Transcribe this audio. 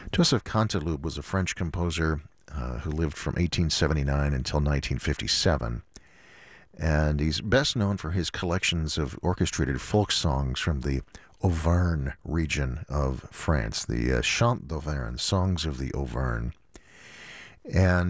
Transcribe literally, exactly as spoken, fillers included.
Joseph Canteloube was a French composer uh, who lived from eighteen seventy-nine until nineteen fifty-seven. And he's best known for his collections of orchestrated folk songs from the Auvergne region of France, the uh, Chant d'Auvergne, Songs of the Auvergne. And